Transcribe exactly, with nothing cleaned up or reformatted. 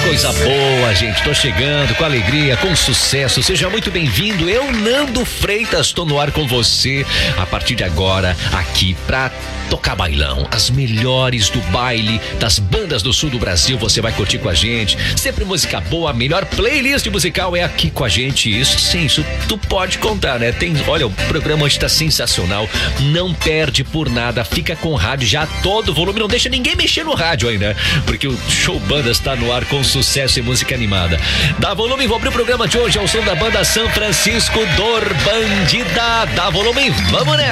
Coisa boa, gente. Tô chegando com alegria, com sucesso. Seja muito bem-vindo. Eu, Nando Freitas, tô no ar com você a partir de agora, aqui pra tocar bailão. As melhores do baile das bandas do sul do Brasil, você vai curtir com a gente. Sempre música boa, a melhor playlist musical é aqui com a gente. Isso sim, isso tu pode contar, né? Tem, olha, o programa hoje tá sensacional. Não perde por nada. Fica com o rádio já a todo volume. Não deixa ninguém mexer no rádio aí, né? Porque o Show Bandas tá no ar com sucesso e música animada. Dá volume, vou abrir o programa de hoje ao som da banda São Francisco Dor Bandida. Dá volume, vamos, né?